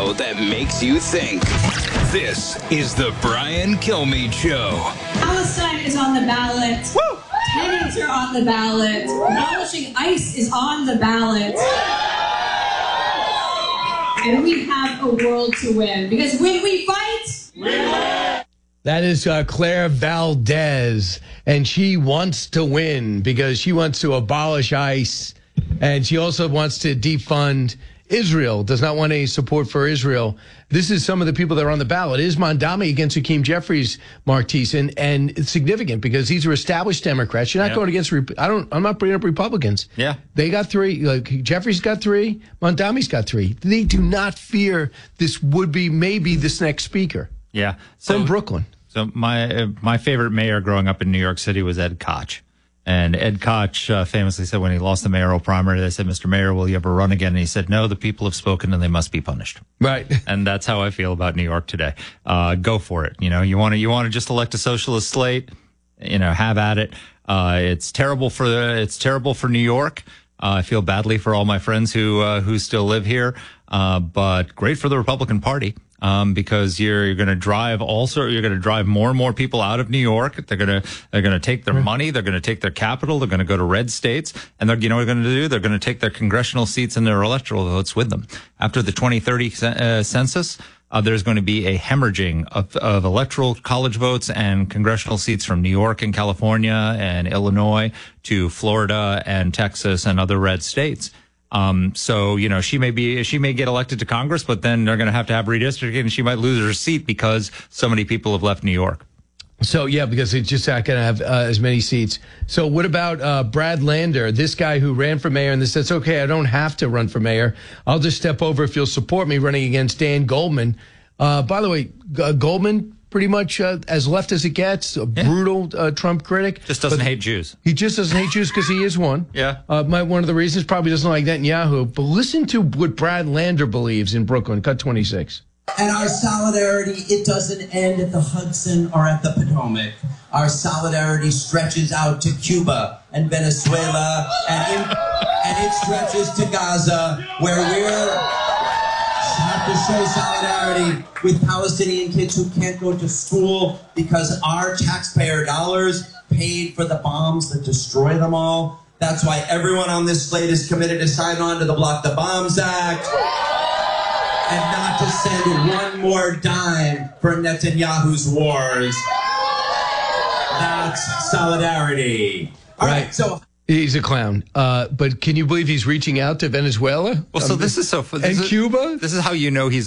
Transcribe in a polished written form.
show that makes you think. This is the Brian Kilmeade Show. Palestine is on the ballot. Woo! Tenants are on the ballot. Abolishing ICE is on the ballot. And we have a world to win. Because when we fight, we win. That is Claire Valdez, and she wants to win because she wants to abolish ICE, and she also wants to defund Israel, does not want any support for Israel. This is some of the people that are on the ballot. It is Mondami against Hakeem Jeffries, Mark Thiessen, and it's significant because these are established Democrats. You're not going against, I'm not bringing up Republicans. Yeah. They got 3, like Jeffries got 3, Mondami's got 3. They do not fear this would be maybe this next speaker. Yeah. From Brooklyn. So my favorite mayor growing up in New York City was Ed Koch. And Ed Koch famously said when he lost the mayoral primary, they said, "Mr. Mayor, will you ever run again?" And he said, "No, the people have spoken and they must be punished." Right. And that's how I feel about New York today. Go for it. You know, you want to just elect a socialist slate, have at it. It's terrible for New York. I feel badly for all my friends who still live here. But great for the Republican Party. Because you're going to drive more and more people out of New York. They're going to take their money. They're going to take their capital. They're going to go to red states. And what they're going to do? They're going to take their congressional seats and their electoral votes with them. After the 2030 census, there's going to be a hemorrhaging of electoral college votes and congressional seats from New York and California and Illinois to Florida and Texas and other red states. So, she may get elected to Congress, but then they're going to have redistricting and she might lose her seat because so many people have left New York. So, yeah, because it's just not going to have as many seats. So what about Brad Lander, this guy who ran for mayor and this says, okay, I don't have to run for mayor. I'll just step over if you'll support me running against Dan Goldman. By the way, Goldman, pretty much as left as it gets, a brutal Trump critic. Just doesn't hate Jews. He just doesn't hate Jews because he is one. Yeah. One of the reasons probably doesn't like Netanyahu. But listen to what Brad Lander believes in Brooklyn. Cut 26. And our solidarity, it doesn't end at the Hudson or at the Potomac. Our solidarity stretches out to Cuba and Venezuela, and it stretches to Gaza, where we're have to show solidarity with Palestinian kids who can't go to school because our taxpayer dollars paid for the bombs that destroy them all. That's why everyone on this slate is committed to sign on to the Block the Bombs Act and not to send one more dime for Netanyahu's wars. That's solidarity. All right, so... He's a clown. But can you believe he's reaching out to Venezuela? Well, so this is so... And Cuba? This is how you know he's